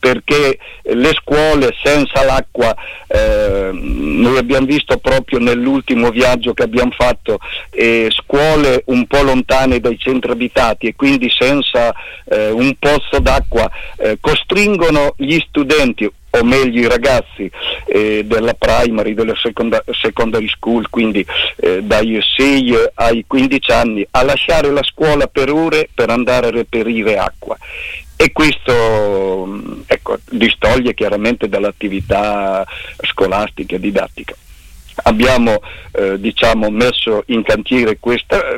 perché le scuole senza l'acqua, noi abbiamo visto proprio nell'ultimo viaggio che abbiamo fatto, scuole un po' lontane dai centri abitati e quindi senza un pozzo d'acqua, costringono gli studenti, o meglio i ragazzi della primary, della secondary school, quindi dai 6 ai 15 anni, a lasciare la scuola per ore per andare a reperire acqua. E questo distoglie chiaramente dall'attività scolastica e didattica. Abbiamo messo in cantiere questo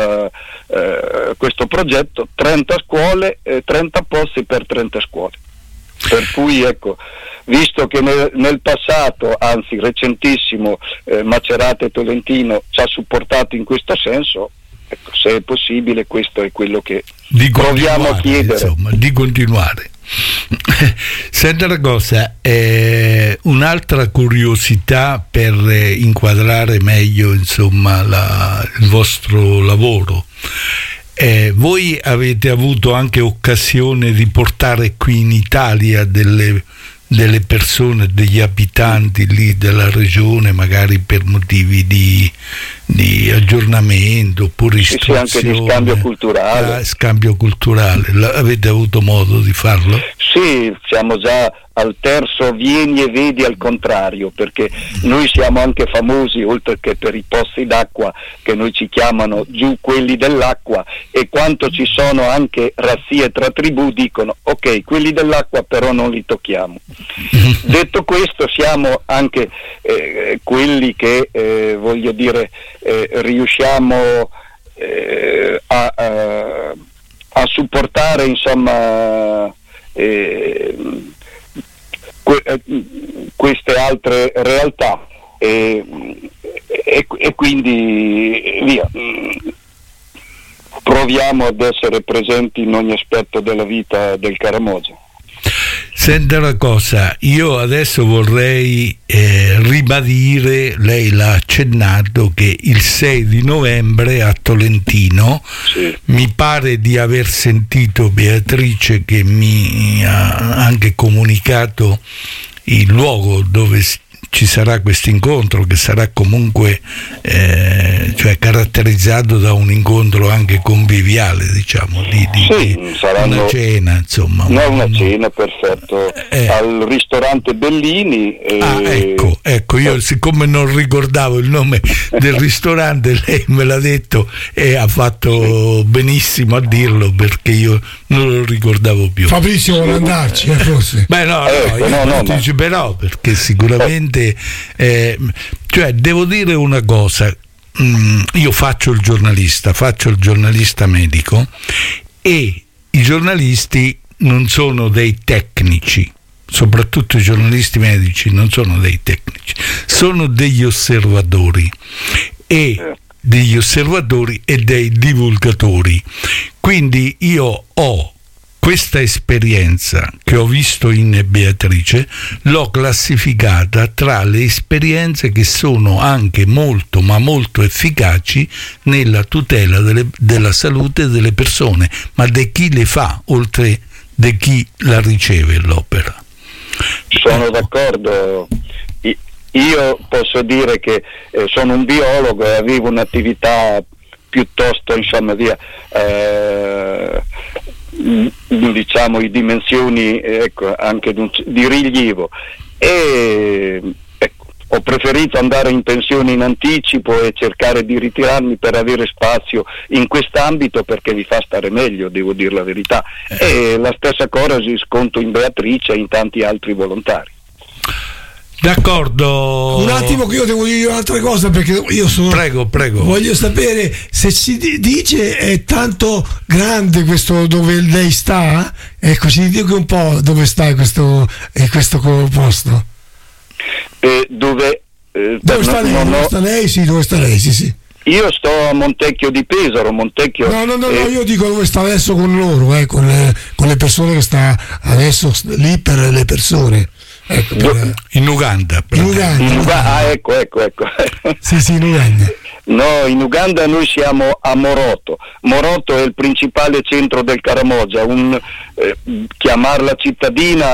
progetto, 30 scuole, 30 posti per 30 scuole. Per cui visto che nel passato, anzi recentissimo, Macerata e Tolentino ci ha supportato in questo senso, se è possibile questo è quello che proviamo a chiedere. Insomma, di continuare. Senta una cosa, un'altra curiosità per inquadrare meglio insomma il vostro lavoro. Voi avete avuto anche occasione di portare qui in Italia delle persone, degli abitanti lì della regione, magari per motivi di aggiornamento oppure istruzione, sì, anche di scambio culturale. Avete avuto modo di farlo? Sì, siamo già al terzo vieni e vedi al contrario, perché noi siamo anche famosi, oltre che per i pozzi d'acqua che noi ci chiamano giù quelli dell'acqua, e quanto ci sono anche razzie tra tribù dicono ok, quelli dell'acqua però non li tocchiamo. Detto questo, siamo anche quelli che riusciamo a supportare insomma queste altre realtà e quindi via, proviamo ad essere presenti in ogni aspetto della vita del Caramogia. Senta una cosa, io adesso vorrei ribadire, lei l'ha accennato, che il 6 di novembre a Tolentino, sì, mi pare di aver sentito Beatrice che mi ha anche comunicato il luogo dove ci sarà questo incontro, che sarà comunque caratterizzato da un incontro anche conviviale, diciamo, saranno una cena, insomma. Una cena, perfetto, al ristorante Bellini. Ecco, io siccome non ricordavo il nome del ristorante, lei me l'ha detto e ha fatto benissimo a dirlo, perché io non lo ricordavo più. Fabrizio vuole andarci, forse? Beh no, dice però, perché sicuramente devo dire una cosa, io faccio il giornalista medico, e i giornalisti non sono dei tecnici, soprattutto i giornalisti medici non sono dei tecnici, sono degli osservatori e dei divulgatori. Quindi io ho questa esperienza che ho visto in Beatrice, l'ho classificata tra le esperienze che sono anche molto ma molto efficaci nella tutela della salute delle persone, ma di chi le fa, oltre di chi la riceve l'opera. Sono d'accordo. Io posso dire che sono un biologo e avevo un'attività piuttosto diciamo di dimensioni anche di rilievo, e ho preferito andare in pensione in anticipo e cercare di ritirarmi per avere spazio in quest'ambito, perché mi fa stare meglio, devo dire la verità, e la stessa cosa riscontro in Beatrice e in tanti altri volontari. D'accordo. Un attimo che io devo dire un'altra cosa, perché io sono... Prego. Voglio sapere se si dice è tanto grande questo dove lei sta, ecco, ci dica un po' dove sta questo posto. Dove sta lei? Dove sta lei? Sì. Io sto a Montecchio di Pesaro. No, io dico dove sta adesso con loro, con le persone che sta adesso lì per le persone. Ecco, in Uganda. Ecco. Sì, in Uganda. No, in Uganda noi siamo a Moroto. Moroto è il principale centro del Caramogia, chiamarla cittadina